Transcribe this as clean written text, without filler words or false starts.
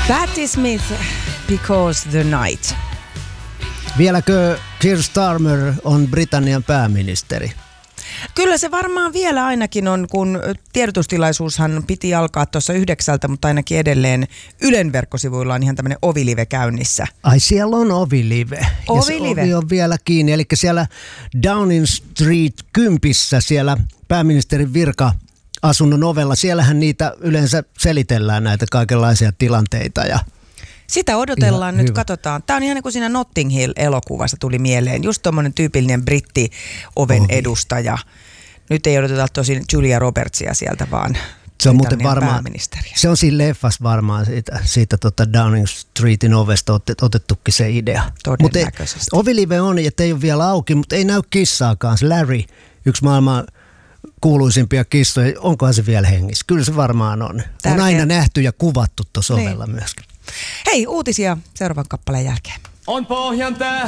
Patti Smith, Because the Night. Vieläkö Keir Starmer on Britannian pääministeri? Kyllä se varmaan vielä ainakin on, kun tiedotustilaisuushan piti alkaa tuossa 9, mutta ainakin edelleen Ylen verkkosivuilla on ihan tämmöinen ovilive käynnissä. Ai siellä on ovilive. Ovilive. Ja se ovi on vielä kiinni, eli siellä Downing Street 10 siellä pääministerin virka-asunnon ovella, siellähän niitä yleensä selitellään näitä kaikenlaisia tilanteita ja sitä odotellaan nyt, hyvä. Katsotaan. Tämä on ihan niin kuin siinä Notting Hill-elokuvassa tuli mieleen. Just tommoinen tyypillinen britti-oven edustaja. Nyt ei odoteta tosin Julia Robertsia sieltä, vaan se on muuten varmaan, pääministeriä. se on siinä leffassa varmaan siitä Downing Streetin ovesta otettukin se idea. Todennäköisesti. Ovilive on, että ei ole vielä auki, mutta ei näy kissaakaan. Se Larry, yksi maailman kuuluisimpia kissoja, onkohan se vielä hengissä? Kyllä se varmaan on. Tärkeä. On aina nähty ja kuvattu tuossa ovella myöskin. Hei, uutisia seuraavan kappaleen jälkeen. On Pohjan